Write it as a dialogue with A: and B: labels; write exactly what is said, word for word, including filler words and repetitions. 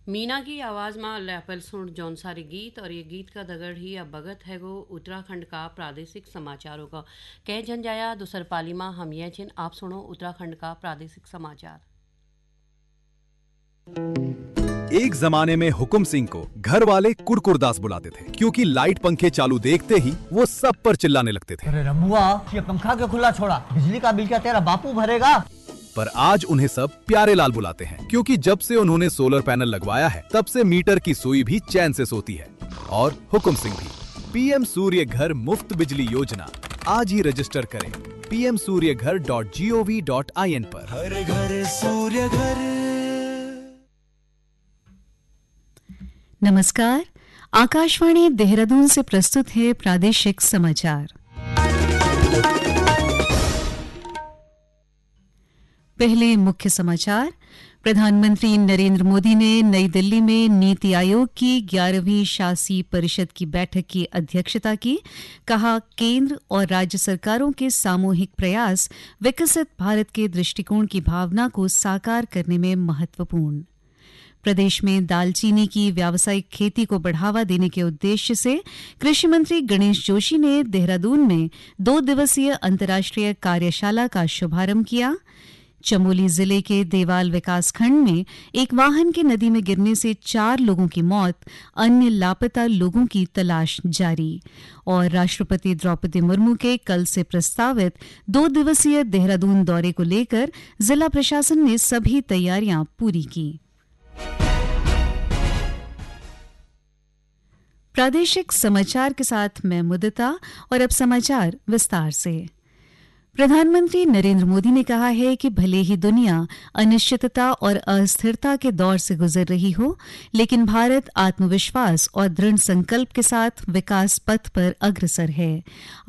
A: मीना की आवाज़ में लैपल सुन जौनसारी गीत और ये गीत का दगड़ ही अब भगत है गो उत्तराखंड का प्रादेशिक समाचारों का कह झंझाया दूसर पाली में हम ये चिन आप सुनो उत्तराखंड का प्रादेशिक समाचार।
B: एक जमाने में हुकुम सिंह को घर वाले कुड़कुड़दास बुलाते थे क्योंकि लाइट पंखे चालू देखते ही वो सब पर चिल्लाने लगते थे।
C: अरे रमुआ, ये पंखा क्यों खुला छोड़ा? बिजली का बिल क्या तेरा बापू भरेगा?
B: पर आज उन्हें सब प्यारे लाल बुलाते हैं क्योंकि जब से उन्होंने सोलर पैनल लगवाया है तब से मीटर की सुई भी चैन से सोती है। और हुकुम सिंह भी। पीएम सूर्य घर मुफ्त बिजली योजना आज ही रजिस्टर करें पी एम सूर्य घर dot G O V dot I N पर।
D: हर घर सूर्य घर।
E: नमस्कार, आकाशवाणी देहरादून से प्रस्तुत है प्रादेशिक समाचार। पहले मुख्य समाचार। प्रधानमंत्री नरेंद्र मोदी ने नई दिल्ली में नीति आयोग की ग्यारहवीं शासी परिषद की बैठक की अध्यक्षता की। कहा, केंद्र और राज्य सरकारों के सामूहिक प्रयास विकसित भारत के दृष्टिकोण की भावना को साकार करने में महत्वपूर्ण। प्रदेश में दालचीनी की व्यावसायिक खेती को बढ़ावा देने के उद्देश्य से कृषि मंत्री गणेश जोशी ने देहरादून में दो दिवसीय अंतर्राष्ट्रीय कार्यशाला का शुभारंभ किया। चमोली जिले के देवाल विकासखंड में एक वाहन के नदी में गिरने से चार लोगों की मौत, अन्य लापता लोगों की तलाश जारी। और राष्ट्रपति द्रौपदी मुर्मू के कल से प्रस्तावित दो दिवसीय देहरादून दौरे को लेकर जिला प्रशासन ने सभी तैयारियां पूरी की। प्रादेशिक समाचार के साथ मैं मुदिता और अब समाचार विस्तार से। प्रधानमंत्री नरेंद्र मोदी ने कहा है कि भले ही दुनिया अनिश्चितता और अस्थिरता के दौर से गुजर रही हो, लेकिन भारत आत्मविश्वास और दृढ़ संकल्प के साथ विकास पथ पर अग्रसर है।